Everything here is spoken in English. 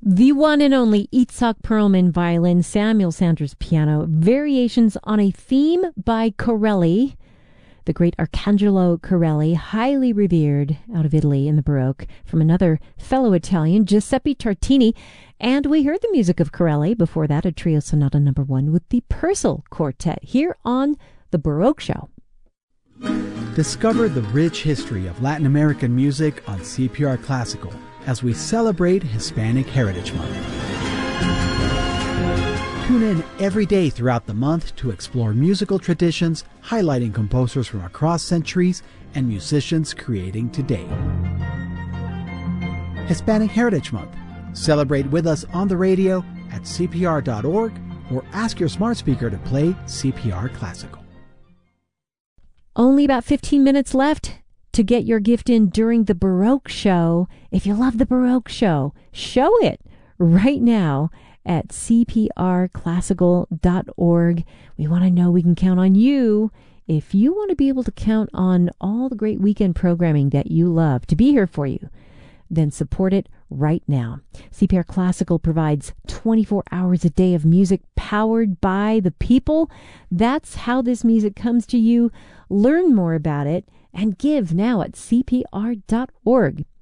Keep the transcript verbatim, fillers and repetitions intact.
The one and only Itzhak Perlman violin, Samuel Sanders piano, variations on a theme by Corelli, the great Arcangelo Corelli, highly revered out of Italy in the Baroque, from another fellow Italian, Giuseppe Tartini. And we heard the music of Corelli, before that a trio sonata number one with the Purcell Quartet, here on The Baroque Show. Discover the rich history of Latin American music on C P R Classical as we celebrate Hispanic Heritage Month. Tune in every day throughout the month to explore musical traditions, highlighting composers from across centuries and musicians creating today. Hispanic Heritage Month. Celebrate with us on the radio at C P R dot org or ask your smart speaker to play C P R Classical. Only about fifteen minutes left to get your gift in during the Baroque Show. If you love the Baroque Show, show it right now at C P R classical dot org. We want to know we can count on you. If you want to be able to count on all the great weekend programming that you love to be here for you, then support it right now. C P R Classical provides twenty-four hours a day of music powered by the people. That's how this music comes to you. Learn more about it and give now at C P R dot org.